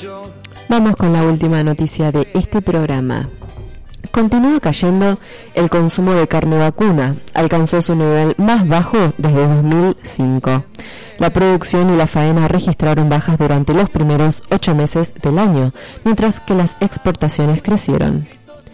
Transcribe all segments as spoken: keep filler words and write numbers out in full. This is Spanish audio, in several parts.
Vamos con la última noticia de este programa. Continúa cayendo el consumo de carne vacuna. Alcanzó su nivel más bajo desde dos mil cinco. La producción y la faena registraron bajas durante los primeros ocho meses del año, mientras que las exportaciones crecieron.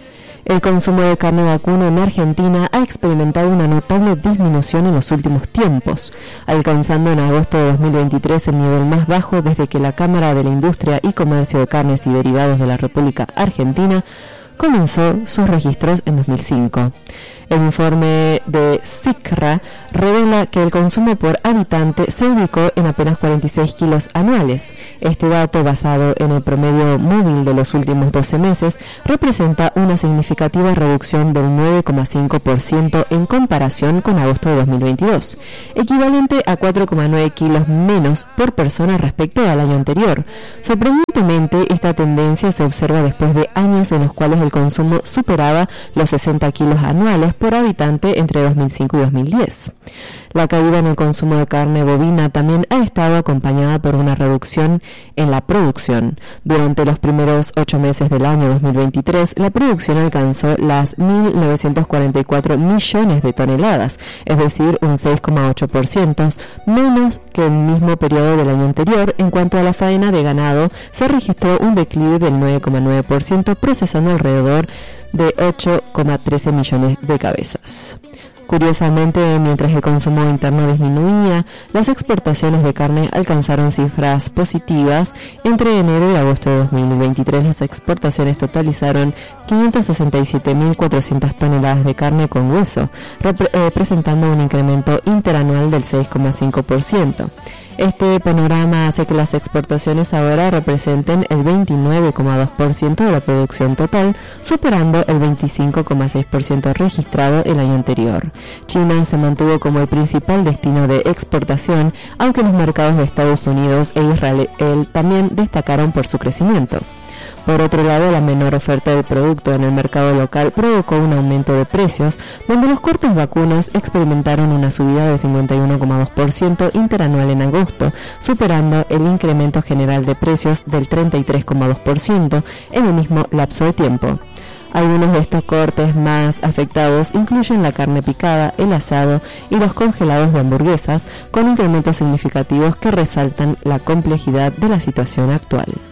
El consumo de carne vacuna en Argentina ha experimentado una notable disminución en los últimos tiempos, alcanzando en agosto de dos mil veintitrés el nivel más bajo desde que la Cámara de la Industria y Comercio de Carnes y Derivados de la República Argentina comenzó sus registros en dos mil cinco. El informe de SICRA revela que el consumo por habitante se ubicó en apenas cuarenta y seis kilos anuales. Este dato, basado en el promedio móvil de los últimos doce meses, representa una significativa reducción del nueve coma cinco por ciento en comparación con agosto de dos mil veintidós, equivalente a cuatro coma nueve kilos menos por persona respecto al año anterior. Sorprendentemente, esta tendencia se observa después de años en los cuales el consumo superaba los sesenta kilos anuales por habitante entre dos mil cinco y dos mil diez. La caída en el consumo de carne bovina también ha estado acompañada por una reducción en la producción. Durante los primeros ocho meses del año dos mil veintitrés, la producción alcanzó las mil novecientos cuarenta y cuatro millones de toneladas, es decir, un seis coma ocho por ciento menos que el mismo periodo del año anterior. En cuanto a la faena de ganado, se registró un declive del nueve coma nueve por ciento, procesando alrededor de ocho coma trece millones de cabezas. Curiosamente, mientras el consumo interno disminuía, las exportaciones de carne alcanzaron cifras positivas. Entre enero y agosto de dos mil veintitrés, las exportaciones totalizaron quinientas sesenta y siete mil cuatrocientas toneladas de carne con hueso, representando un incremento interanual del seis coma cinco por ciento. Este panorama hace que las exportaciones ahora representen el veintinueve coma dos por ciento de la producción total, superando el veinticinco coma seis por ciento registrado el año anterior. China se mantuvo como el principal destino de exportación, aunque los mercados de Estados Unidos e Israel también destacaron por su crecimiento. Por otro lado, la menor oferta del producto en el mercado local provocó un aumento de precios, donde los cortes vacunos experimentaron una subida de cincuenta y uno coma dos por ciento interanual en agosto, superando el incremento general de precios del treinta y tres coma dos por ciento en el mismo lapso de tiempo. Algunos de estos cortes más afectados incluyen la carne picada, el asado y los congelados de hamburguesas, con incrementos significativos que resaltan la complejidad de la situación actual.